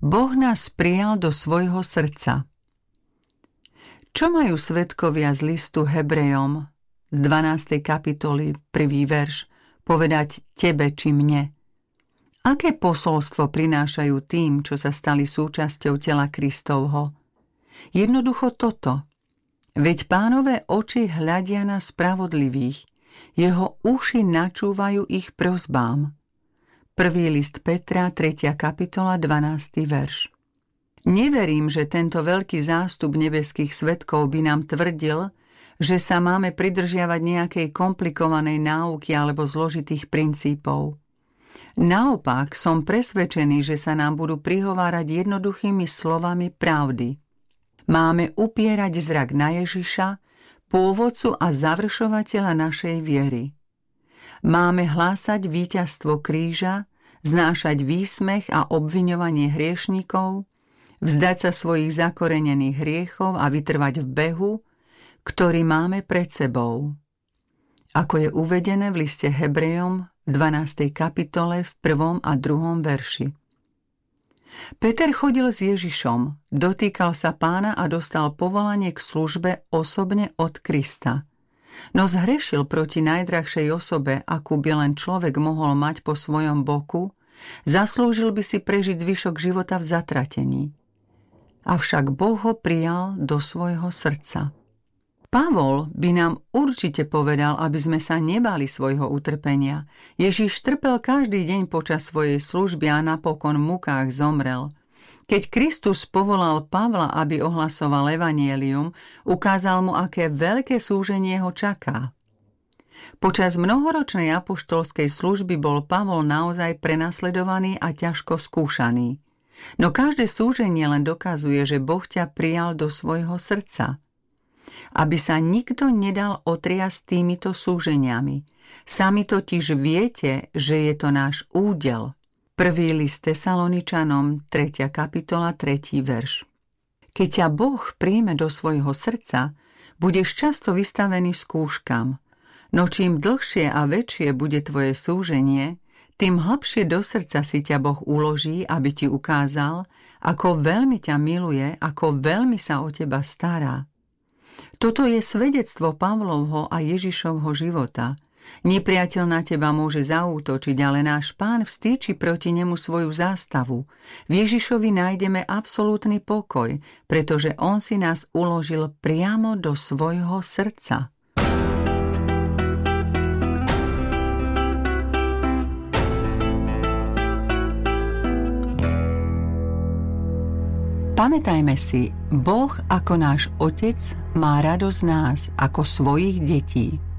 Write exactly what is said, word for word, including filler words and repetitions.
Boh nás prijal do svojho srdca. Čo majú svedkovia z listu Hebrejom z dvanástej kapitoly, prvý verš, povedať tebe či mne? Aké posolstvo prinášajú tým, čo sa stali súčasťou tela Kristovho? Jednoducho toto. Veď Pánové oči hľadia na spravodlivých, jeho uši načúvajú ich prosbám. Prvý list Petra, tretia kapitola, dvanásty verš. Neverím, že tento veľký zástup nebeských svedkov by nám tvrdil, že sa máme pridržiavať nejakej komplikovanej náuky alebo zložitých princípov. Naopak som presvedčený, že sa nám budú prihovárať jednoduchými slovami pravdy. Máme upierať zrak na Ježiša, pôvodcu a završovateľa našej viery. Máme hlásať víťazstvo kríža, znášať výsmech a obviňovanie hriešnikov, vzdať sa svojich zakorenených hriechov a vytrvať v behu, ktorý máme pred sebou. Ako je uvedené v liste Hebrejom v dvanástej kapitole v prvom a druhom verši. Peter chodil s Ježišom, dotýkal sa Pána a dostal povolanie k službe osobne od Krista. No zhrešil proti najdrahšej osobe, akú by len človek mohol mať po svojom boku, zaslúžil by si prežiť zvyšok života v zatratení. Avšak Boh ho prijal do svojho srdca. Pavol by nám určite povedal, aby sme sa nebali svojho utrpenia. Ježiš trpel každý deň počas svojej služby a napokon v mukách zomrel. Keď Kristus povolal Pavla, aby ohlasoval evanjelium, ukázal mu, aké veľké súženie ho čaká. Počas mnohoročnej apoštolskej služby bol Pavol naozaj prenasledovaný a ťažko skúšaný. No každé súženie len dokazuje, že Boh ťa prijal do svojho srdca. Aby sa nikto nedal otriasť týmito súženiami. Sami totiž viete, že je to náš údel. Prvý list Tesaloničanom, tretia kapitola, tretí verš. Keď ťa Boh príjme do svojho srdca, budeš často vystavený skúškam. No čím dlhšie a väčšie bude tvoje súženie, tým hlbšie do srdca si ťa Boh uloží, aby ti ukázal, ako veľmi ťa miluje, ako veľmi sa o teba stará. Toto je svedectvo Pavlovho a Ježišovho života. Nepriateľ na teba môže zaútočiť, ale náš Pán vstýči proti nemu svoju zástavu. V Ježišovi nájdeme absolútny pokoj, pretože on si nás uložil priamo do svojho srdca. Pamätajme si, Boh ako náš Otec má radosť z nás ako svojich detí.